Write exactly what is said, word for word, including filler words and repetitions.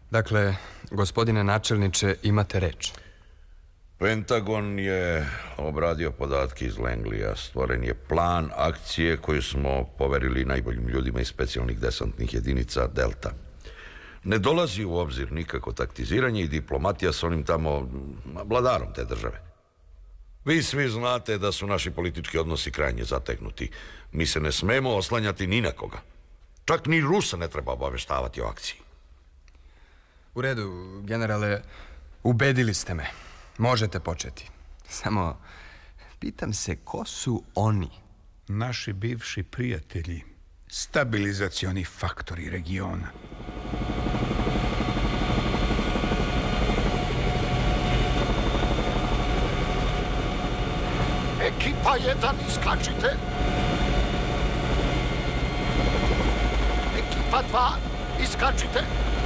Dakle, gospodine načelniče, imate reč. Pentagon je obradio podatke iz Langlija. Stvoren je plan akcije koju smo poverili najboljim ljudima iz specijalnih desantnih jedinica Delta. Ne dolazi u obzir nikako taktiziranje i diplomatija s onim tamo vladarom te države. Vi svi znate da su naši politički odnosi krajnje zategnuti. Mi se ne smemo oslanjati ni na koga. Čak ni Rusa ne treba obaveštavati o akciji. U redu, generale, ubedili ste me. Možete početi. Samo, pitam se, ko su oni? Naši bivši prijatelji, stabilizacioni faktori regiona. Ekipa jedan, iskačite. Ekipa dva, iskačite.